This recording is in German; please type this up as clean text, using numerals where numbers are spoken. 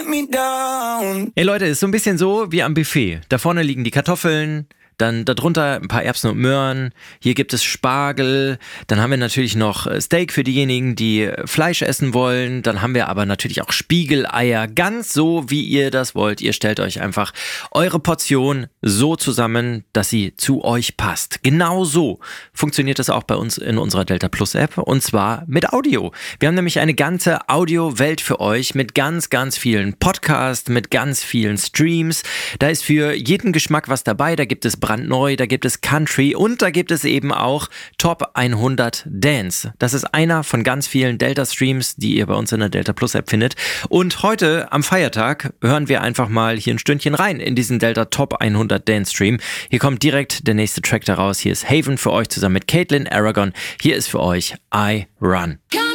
me down. Ey Leute, ist so ein bisschen so wie am Buffet. Da vorne liegen die Kartoffeln, dann darunter ein paar Erbsen und Möhren, hier gibt es Spargel, dann haben wir natürlich noch Steak für diejenigen, die Fleisch essen wollen, dann haben wir aber natürlich auch Spiegeleier, ganz so, wie ihr das wollt. Ihr stellt euch einfach eure Portion so zusammen, dass sie zu euch passt. Genau so funktioniert das auch bei uns in unserer Delta Plus App, und zwar mit Audio. Wir haben nämlich eine ganze Audio-Welt für euch mit ganz, ganz vielen Podcasts, mit ganz vielen Streams. Da ist für jeden Geschmack was dabei, da gibt es brandneu, da gibt es Country und da gibt es eben auch Top 100 Dance. Das ist einer von ganz vielen Delta-Streams, die ihr bei uns in der Delta Plus App findet. Und heute am Feiertag hören wir einfach mal hier ein Stündchen rein in diesen Delta Top 100 Dance Stream. Hier kommt direkt der nächste Track daraus. Hier ist Haven für euch zusammen mit Caitlin Aragon. Hier ist für euch I Run.